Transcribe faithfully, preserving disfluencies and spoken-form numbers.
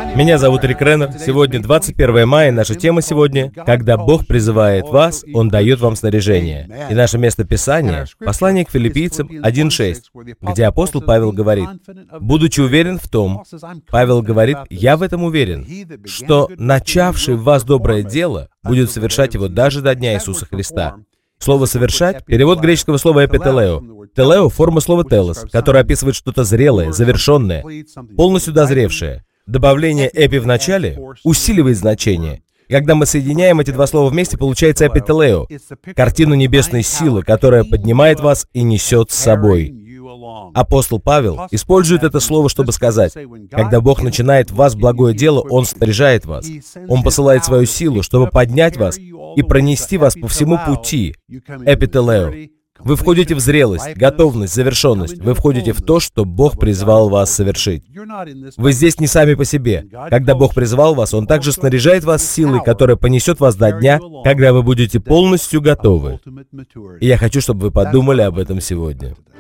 Меня зовут Рик Реннер. Сегодня двадцать первое мая. Наша тема сегодня «Когда Бог призывает вас, Он дает вам снаряжение». И наше место Писания — послание к Филиппийцам один шесть, где апостол Павел говорит: «Будучи уверен в том, Павел говорит, я в этом уверен, что начавший в вас доброе дело будет совершать его даже до дня Иисуса Христа». Слово «совершать» — перевод греческого слова «эпителео». «Телео» — форма слова «телос», которое описывает что-то зрелое, завершенное, полностью дозревшее. Добавление «эпи» в начале усиливает значение. И когда мы соединяем эти два слова вместе, получается «эпителео» — картину небесной силы, которая поднимает вас и несет с собой. Апостол Павел использует это слово, чтобы сказать: когда Бог начинает в вас благое дело, Он снаряжает вас. Он посылает свою силу, чтобы поднять вас и пронести вас по всему пути. Эпителео. Вы входите в зрелость, готовность, завершенность. Вы входите в то, что Бог призвал вас совершить. Вы здесь не сами по себе. Когда Бог призвал вас, Он также снаряжает вас силой, которая понесет вас до дня, когда вы будете полностью готовы. И я хочу, чтобы вы подумали об этом сегодня.